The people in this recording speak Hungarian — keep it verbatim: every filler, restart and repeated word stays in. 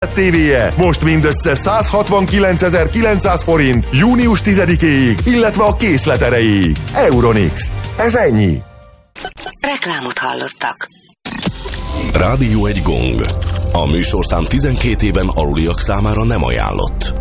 Smart tévéje most mindössze százhatvankilencezer-kilencszáz forint június tizedikéig, illetve a készlet erejéig. Euronics. Ez ennyi. Reklámot hallottak. Rádió egy gong. A műsorszám tizenkét éven aluliak számára nem ajánlott.